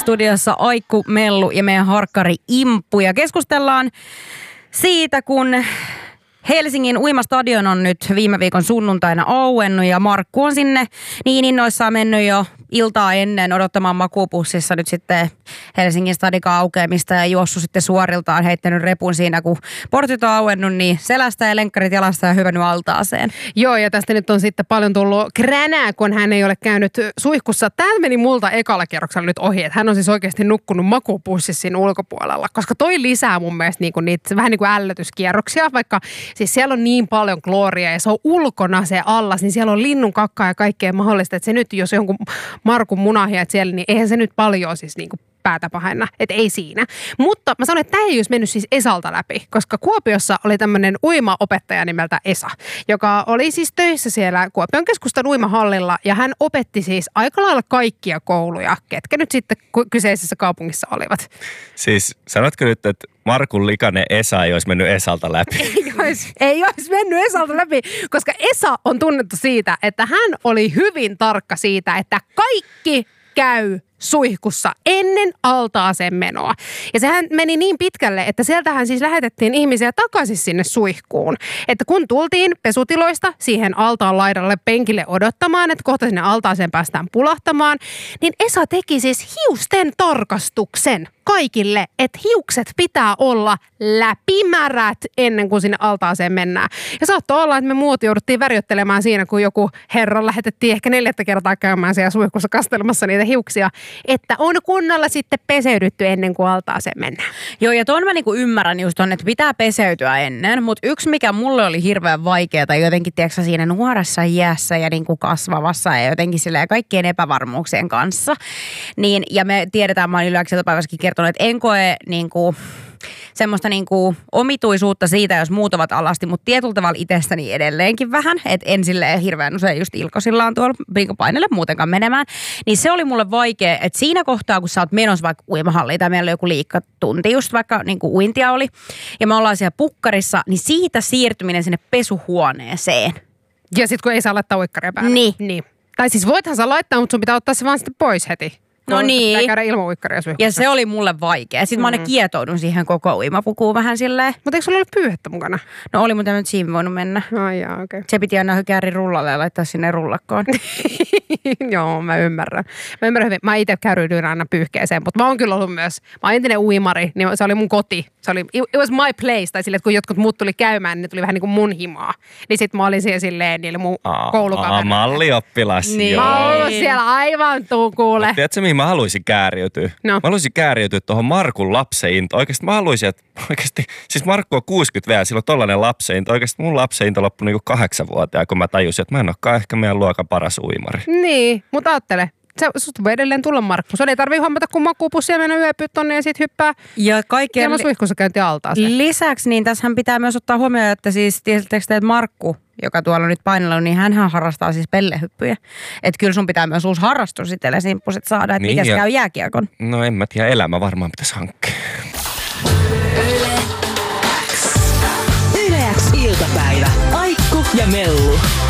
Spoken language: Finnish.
studiossa Aikku, Mellu ja meidän harkkari Imppu. Ja keskustellaan siitä, kun Helsingin uimastadion on nyt viime viikon sunnuntaina auennut ja Markku on sinne niin innoissaan mennyt jo iltaa ennen odottamaan makuupussissa nyt sitten Helsingin stadikan aukeamista ja juossut sitten suoriltaan, heittänyt repun siinä, kun portit on auennut, niin selästä ja lenkkarit jalasta ja hyvänyt altaaseen. Joo, ja tästä nyt on sitten paljon tullut kränää, kun hän ei ole käynyt suihkussa. Tämä meni multa ekalla kierroksella nyt ohi, että hän on siis oikeasti nukkunut makuupussissa siinä ulkopuolella, koska toi lisää mun mielestä niitä vähän niin kuin ällötyskierroksia, vaikka siis siellä on niin paljon klooria ja se on ulkona se allas, niin siellä on linnun kakkaa ja kaikkea mahdollista, että se nyt, jos jonkun Markun munahiat siellä, niin eihän se nyt paljon siis niin kuin päätä pahenna, että ei siinä. Mutta mä sanon, että tämä ei olisi mennyt siis Esalta läpi, koska Kuopiossa oli tämmöinen uimaopettaja nimeltä Esa, joka oli siis töissä siellä Kuopion keskustan uimahallilla ja hän opetti siis aika lailla kaikkia kouluja, ketkä nyt sitten kyseisessä kaupungissa olivat. Siis sanotko nyt, että Markun likainen Esa ei olisi mennyt Esalta läpi? Ei olisi mennyt Esalta läpi, koska Esa on tunnettu siitä, että hän oli hyvin tarkka siitä, että kaikki käy suihkussa ennen altaaseen menoa. Ja sehän meni niin pitkälle, että sieltähän siis lähetettiin ihmisiä takaisin sinne suihkuun. Että kun tultiin pesutiloista siihen altaan laidalle penkille odottamaan, että kohta sinne altaaseen päästään pulahtamaan, niin Esa teki siis hiusten tarkastuksen kaikille, että hiukset pitää olla läpimärät ennen kuin sinne altaaseen mennään. Ja saattoi olla, että me muut jouduttiin värjöttelemään siinä, kun joku herra lähetettiin ehkä 4. kertaa käymään siellä suihkussa kastelemassa niitä hiuksia, että on kunnolla sitten peseydytty ennen kuin altaaseen mennään. Joo, ja tuon mä niinku ymmärrän just on, että pitää peseytyä ennen, mutta yksi mikä mulle oli hirveän vaikeaa jotenkin, tiedätkö, siinä nuoressa iässä ja niinku kasvavassa ja jotenkin silleen kaikkien epävarmuuksien kanssa, niin, ja me tiedetään, mä oon Yleäkseltä päivässäkin kertonut, että en koe niinku semmoista niinku omituisuutta siitä, jos muut ovat alasti, mutta tietyllä tavalla itsestäni edelleenkin vähän, että en silleen hirveän usein just ilkosillaan tuolla painelle muutenkaan menemään, niin se oli mulle vaikea, että siinä kohtaa, kun sä oot menossa vaikka uimahalliin tai meillä oli joku liikkatunti just vaikka niinku uintia oli, ja me ollaan siellä pukkarissa, niin siitä siirtyminen sinne pesuhuoneeseen. Ja sit kun ei saa laittaa uikkaria päälle. Niin. Tai siis voithan saa laittaa, mutta sun pitää ottaa se vaan sitten pois heti. No niin. Pitää käydä ilman uikkaria suihkussa. Ja se oli mulle vaikea. Sitten mä aina kietoudun siihen koko uimapukuun vähän silleen. Mutta eikö sulla ollut pyyhettä mukana? No oli, mutta en nyt siinä voinut mennä. Ai jaa, okei. Se piti aina kääri rullalle ja laittaa sinne rullakkoon. Joo, mä ymmärrän hyvin. Mä itse käydyin aina pyyhkeeseen, mutta mä oon kyllä ollut myös, mä oon entinen uimari, niin se oli mun koti. Se oli, it was my place, tai silleen, että kun jotkut muut tuli käymään, niin ne tuli vähän niin kuin mun himaa. Niin sit mä olin siellä silleen, niille mun koulukavereille. Mallioppilas, niin. joo. Mä oon ollut siellä aivan kuule. Tiedätkö, mihin mä haluaisin kääriytyä? No. Mä haluaisin kääriytyä tuohon Markun lapseinto. Oikeasti mä haluaisin, että siis Markku on 60 V, sillä on tollainen lapseinto. Oikeasti mun lapseinto loppui niin kuin 8-vuotiaan, kun mä tajusin, että mä en olekaan ehkä meidän luokan paras uimari. Niin, mutta ajattele. Susta voi edelleen tulla Markku. Se ei tarvitse huomata, kun makuupussia mennä yöpyä tonne ja sit hyppää ja kaikkeen suihkussa käynti altaaseen. Lisäksi niin tässähän pitää myös ottaa huomioon, että siis tiedättekö te, että Markku, joka tuolla on nyt painellut, niin hänhän harrastaa siis pellehyppyjä. Että kyllä sun pitää myös uusi harrastus itselle simppuset saada, että niin, mikäs käy jääkiekon. No en mä tiedä, elämä varmaan pitäisi hankkia. Yle X iltapäivä. Aikku ja Mellu.